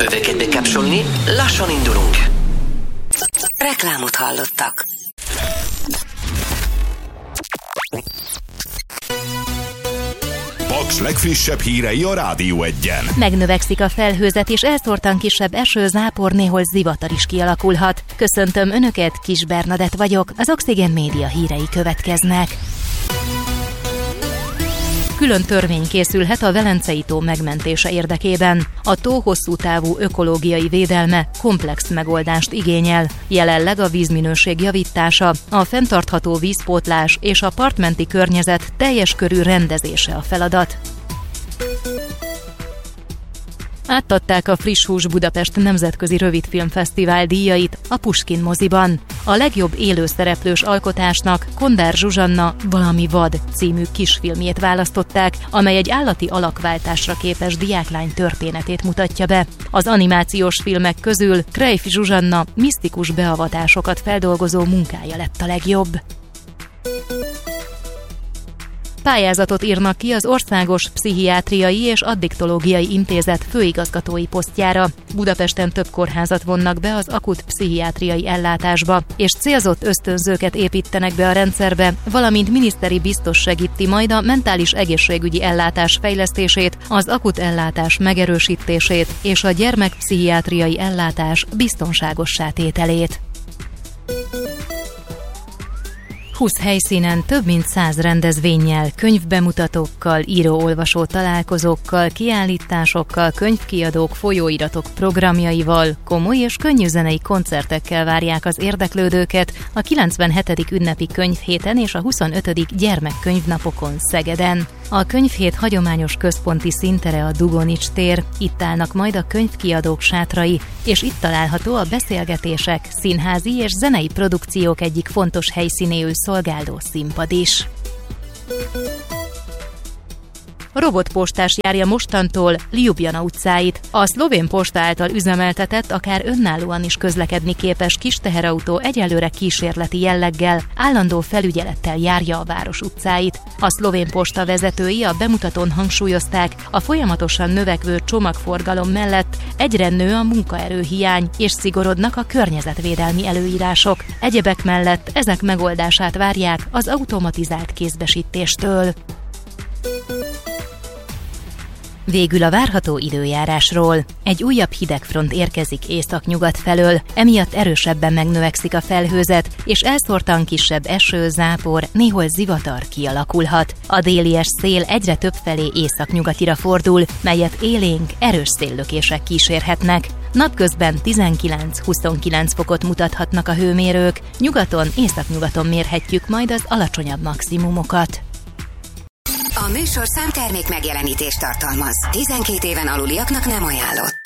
Öveket bekapcsolni, lassan indulunk. Reklámot hallottak. Paks legfrissebb hírei a Rádió Egyen. Megnövekszik a felhőzet, és elszórtan kisebb eső, zápor, néhol zivatar is kialakulhat. Köszöntöm Önöket, Kis Bernadett vagyok, az Oxygen Média hírei következnek. Külön törvény készülhet a Velencei-tó megmentése érdekében. A tó hosszú távú ökológiai védelme komplex megoldást igényel. Jelenleg a vízminőség javítása, a fenntartható vízpótlás és a partmenti környezet teljes körű rendezése a feladat. Átadták a Friss Hús Budapest Nemzetközi Rövidfilmfesztivál díjait a Puskin moziban. A legjobb élőszereplős alkotásnak Kondár Zsuzsanna Valami vad című kisfilmjét választották, amely egy állati alakváltásra képes diáklány történetét mutatja be. Az animációs filmek közül Krejf Zsuzsanna misztikus beavatásokat feldolgozó munkája lett a legjobb. Pályázatot írnak ki az Országos Pszichiátriai és Addiktológiai Intézet főigazgatói posztjára. Budapesten több kórházat vonnak be az akut pszichiátriai ellátásba, és célzott ösztönzőket építenek be a rendszerbe, valamint miniszteri biztos segíti majd a mentális egészségügyi ellátás fejlesztését, az akut ellátás megerősítését és a gyermekpszichiátriai ellátás biztonságossá tételét. 20 helyszínen több mint 100 rendezvénnyel, könyvbemutatókkal, író-olvasó találkozókkal, kiállításokkal, könyvkiadók, folyóiratok programjaival, komoly és könnyű zenei koncertekkel várják az érdeklődőket a 97. ünnepi könyvhéten és a 25. gyermekkönyvnapokon Szegeden. A könyvhét hagyományos központi színtere a Dugonics tér, itt állnak majd a könyvkiadók sátrai, és itt található a beszélgetések, színházi és zenei produkciók egyik fontos helyszínéül szolgáló színpad is. Robotpostás járja mostantól Ljubljana utcáit. A Szlovén Posta által üzemeltetett, akár önállóan is közlekedni képes kis teherautó egyelőre kísérleti jelleggel, állandó felügyelettel járja a város utcáit. A Szlovén Posta vezetői a bemutatón hangsúlyozták, a folyamatosan növekvő csomagforgalom mellett egyre nő a munkaerőhiány, és szigorodnak a környezetvédelmi előírások. Egyebek mellett ezek megoldását várják az automatizált kézbesítéstől. Végül a várható időjárásról. Egy újabb hidegfront érkezik északnyugat felől, emiatt erősebben megnövekszik a felhőzet, és elszórtan kisebb eső, zápor, néhol zivatar kialakulhat. A délies szél egyre több felé északnyugatira fordul, melyet élénk, erős széllökések kísérhetnek. Napközben 19-29 fokot mutathatnak a hőmérők, nyugaton, északnyugaton mérhetjük majd az alacsonyabb maximumokat. A műsorszám termék megjelenítést tartalmaz. 12 éven aluliaknak nem ajánlott.